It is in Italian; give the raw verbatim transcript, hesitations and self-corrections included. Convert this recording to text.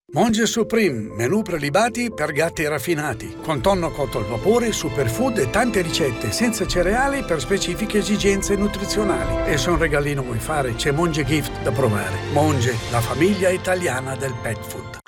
Monge Supreme, menù prelibati per gatti raffinati, con tonno cotto al vapore, superfood e tante ricette senza cereali per specifiche esigenze nutrizionali. E se un regalino vuoi fare, c'è Monge Gift da provare. Monge, la famiglia italiana del pet food.